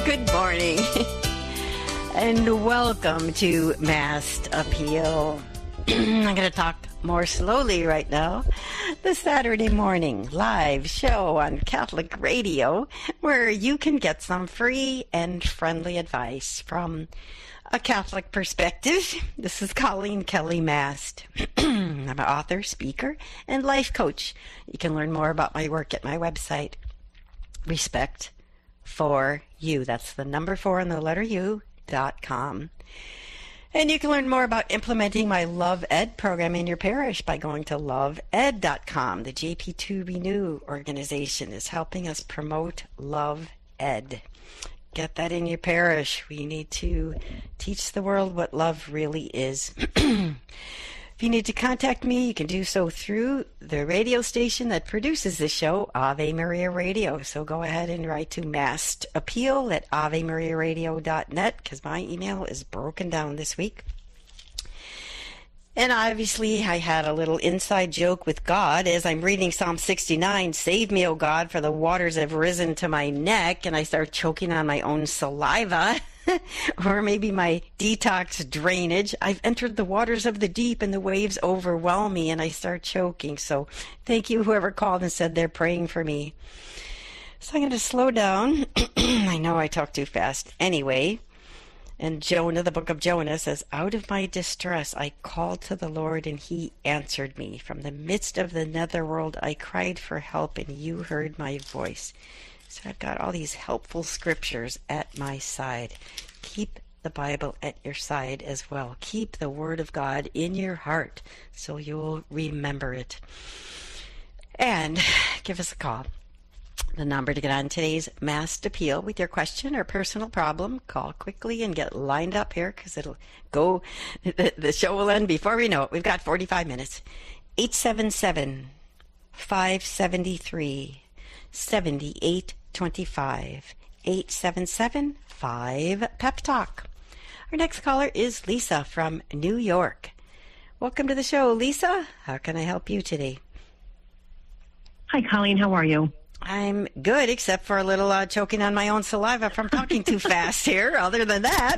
Good morning, and welcome to Masked Appeal. I'm going to talk more slowly right now. The Saturday morning live show on Catholic radio, where you can get some free and friendly advice from a Catholic perspective. This is Colleen Kelly Mast. I'm an author, speaker, and life coach. You can learn more about my work at my website, Respect for You. That's the number 4 and the letter U.com. And you can learn more about implementing my Love Ed program in your parish by going to loveed.com. The JP2 Renew organization is helping us promote Love Ed. Get that in your parish. We need to teach the world what love really is. If you need to contact me, you can do so through the radio station that produces the show, Ave Maria Radio. So go ahead and write to Masked Appeal at AveMariaRadio.net, because my email is broken down this week. And obviously, I had a little inside joke with God as I'm reading Psalm 69, "Save me, O God, for the waters have risen to my neck," and I start choking on my own saliva. Or maybe my detox drainage. I've entered the waters of the deep and the waves overwhelm me and I start choking. So thank you, whoever called and said they're praying for me. So I'm going to slow down. I know I talk too fast. Anyway, and Jonah, the book of Jonah says, "Out of my distress I called to the Lord and he answered me. From the midst of the netherworld I cried for help and you heard my voice." So I've got all these helpful scriptures at my side. Keep the Bible at your side as well. Keep the Word of God in your heart so you'll remember it. And give us a call. The number to get on today's Masked Appeal with your question or personal problem. Call quickly and get lined up here because it'll go. The show will end before we know it. We've got 45 minutes. 877-573-7825. 877-5-PEP-TALK. Our next caller is Lisa from New York. Welcome to the show, Lisa. How can I help you today? Hi, Colleen. How are you? I'm good, except for a little choking on my own saliva from talking too fast here. Other than that,